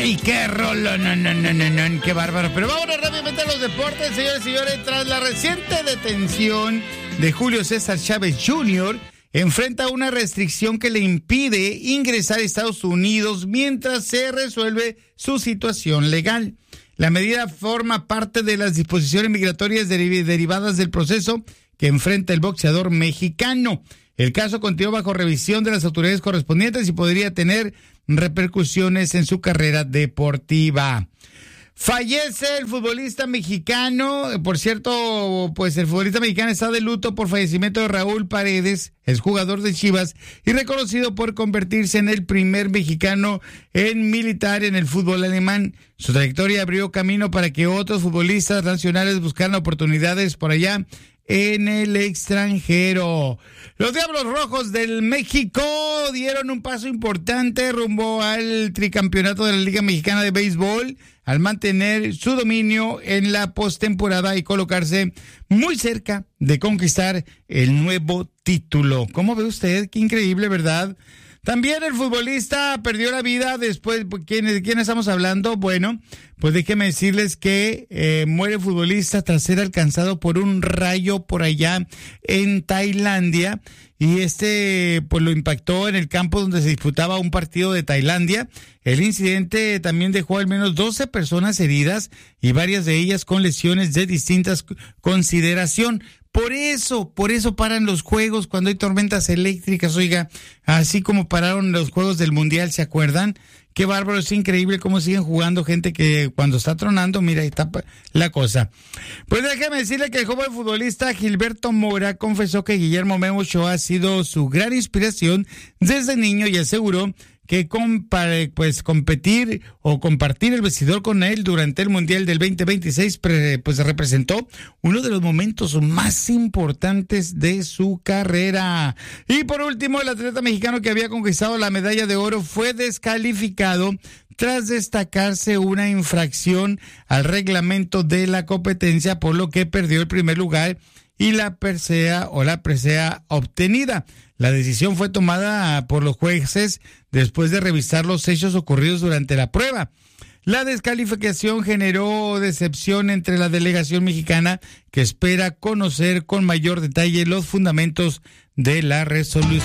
¡Ay, qué rolo! No, qué bárbaro. Pero vámonos rápidamente a los deportes, señores y señores. Tras la reciente detención de Julio César Chávez Jr., enfrenta una restricción que le impide ingresar a Estados Unidos mientras se resuelve su situación legal. La medida forma parte de las disposiciones migratorias derivadas del proceso que enfrenta el boxeador mexicano. El caso continúa bajo revisión de las autoridades correspondientes y podría tener repercusiones en su carrera deportiva. Fallece el futbolista mexicano. Por cierto, pues el futbolista mexicano está de luto por fallecimiento de Raúl Paredes, exjugador de Chivas y reconocido por convertirse en el primer mexicano en militar en el fútbol alemán. Su trayectoria abrió camino para que otros futbolistas nacionales buscaran oportunidades por allá en el extranjero. Los Diablos Rojos del México dieron un paso importante rumbo al tricampeonato de la Liga Mexicana de Béisbol al mantener su dominio en la postemporada y colocarse muy cerca de conquistar el nuevo título. ¿Cómo ve usted? Qué increíble, ¿verdad? También el futbolista perdió la vida después. ¿De quién estamos hablando? Bueno, pues déjenme decirles que muere el futbolista tras ser alcanzado por un rayo por allá en Tailandia. Y pues lo impactó en el campo donde se disputaba un partido de Tailandia. El incidente también dejó al menos 12 personas heridas y varias de ellas con lesiones de distintas consideración. Por eso paran los juegos cuando hay tormentas eléctricas, oiga, así como pararon los juegos del Mundial, ¿se acuerdan? Qué bárbaro, es increíble cómo siguen jugando gente que cuando está tronando, mira, ahí está la cosa. Pues déjeme decirle que el joven futbolista Gilberto Mora confesó que Guillermo Memo Ochoa ha sido su gran inspiración desde niño y aseguró que competir o compartir el vestidor con él durante el Mundial del 2026 pues representó uno de los momentos más importantes de su carrera. Y por último, el atleta mexicano que había conquistado la medalla de oro fue descalificado tras destacarse una infracción al reglamento de la competencia, por lo que perdió el primer lugar y la presea obtenida. La decisión fue tomada por los jueces después de revisar los hechos ocurridos durante la prueba. La descalificación generó decepción entre la delegación mexicana, que espera conocer con mayor detalle los fundamentos de la resolución.